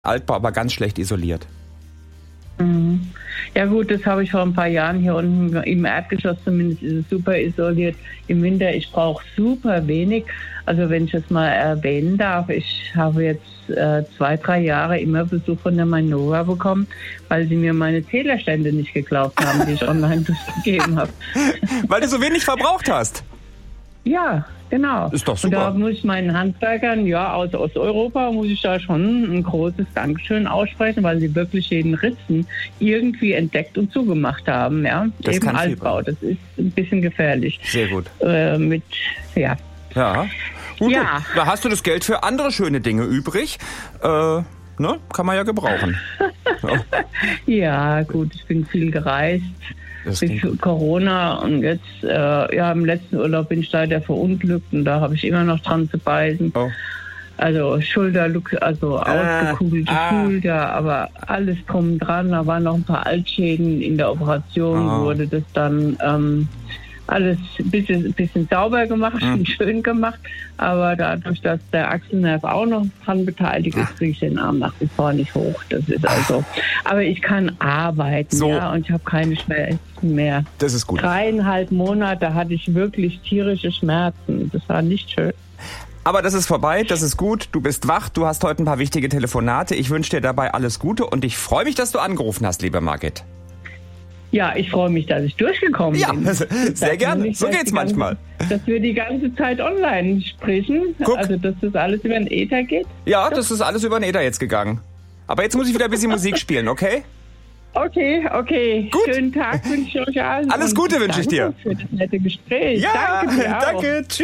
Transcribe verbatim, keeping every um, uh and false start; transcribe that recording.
Altbau, aber ganz schlecht isoliert. Mhm. Ja gut, das habe ich vor ein paar Jahren hier unten im Erdgeschoss zumindest, ist es super isoliert. Im Winter, ich brauche super wenig. Also wenn ich das mal erwähnen darf, ich habe jetzt äh, zwei, drei Jahre immer Besuch von der Mainova bekommen, weil sie mir meine Zählerstände nicht geglaubt haben, die ich online gegeben habe. Weil du so wenig verbraucht hast? Ja, genau. Ist doch super. Und da muss ich meinen Handwerkern, ja, aus Osteuropa, muss ich da schon ein großes Dankeschön aussprechen, weil sie wirklich jeden Ritzen irgendwie entdeckt und zugemacht haben. Ja, das eben kann Altbau. Das ist ein bisschen gefährlich. Sehr gut. Äh, mit, ja. Ja. Gut, Ja. gut. Da hast du das Geld für andere schöne Dinge übrig. Äh, ne? Kann man ja gebrauchen. Ja. Ja, gut, ich bin viel gereist. Bis Corona und jetzt, äh, ja, im letzten Urlaub bin ich leider verunglückt und da habe ich immer noch dran zu beißen. Oh. Also Schulter, also Ah, ausgekugelte ah. Schulter, aber alles drum dran. Da waren noch ein paar Altschäden in der Operation, Oh. wurde das dann ähm, alles ein bisschen, bisschen sauber gemacht Hm. und schön gemacht. Aber dadurch, dass der Achselnerv auch noch dran beteiligt ist, kriege ich den Arm nach wie vor nicht hoch. Das ist also. Aber ich kann arbeiten, So. ja, und ich habe keine Schmerzen mehr. Das ist gut. Dreieinhalb Monate hatte ich wirklich tierische Schmerzen. Das war nicht schön. Aber das ist vorbei, das ist gut. Du bist wach, du hast heute ein paar wichtige Telefonate. Ich wünsche dir dabei alles Gute und ich freue mich, dass du angerufen hast, liebe Margit. Ja, ich freue mich, dass ich durchgekommen Ja, bin. sehr gerne. Nicht, So dass geht's die ganze- manchmal. Dass wir die ganze Zeit online sprechen. Guck. Also, dass das alles über den Äther geht. Ja, das ist alles über den Äther jetzt gegangen. Aber jetzt muss ich wieder ein bisschen Musik spielen, okay? Okay, okay. Gut. Schönen Tag wünsche ich euch allen. Alles und Gute wünsche ich dir. Danke für das nette Gespräch. Ja, danke dir auch. danke. Tschüss.